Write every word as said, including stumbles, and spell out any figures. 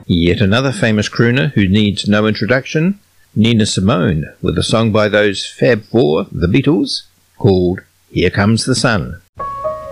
Yet another famous crooner who needs no introduction, Nina Simone, with a song by those Fab Four, the Beatles, called Here Comes the Sun.